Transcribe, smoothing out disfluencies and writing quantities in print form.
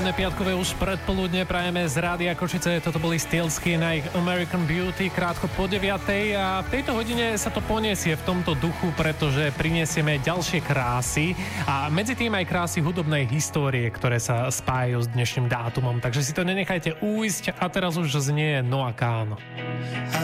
Príjemné piatkové už predpoludne prajeme z Rádia Košice. Toto boli Steelsky na ich American Beauty krátko po 9:00 a v tejto hodine sa to poniesie v tomto duchu, pretože prinesieme ďalšie krásy a medzi tým aj krásy hudobnej histórie, ktoré sa spájajú s dnešným dátumom. Takže si to nenechajte újsť a teraz už znie Noah Kahan.